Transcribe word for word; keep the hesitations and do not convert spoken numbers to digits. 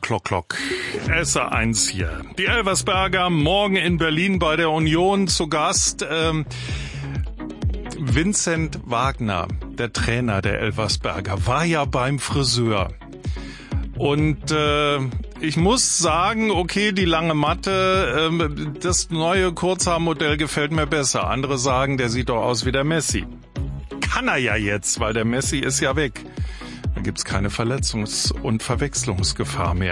Klock, Klock. S A eins hier. Die Elversberger morgen in Berlin bei der Union zu Gast. Ähm, Vincent Wagner, der Trainer der Elversberger, war ja beim Friseur. Und äh, ich muss sagen, okay, die lange Matte, äh, das neue Kurzhaarmodell gefällt mir besser. Andere sagen, der sieht doch aus wie der Messi. Kann er ja jetzt, weil der Messi ist ja weg. Da gibt's keine Verletzungs- und Verwechslungsgefahr mehr.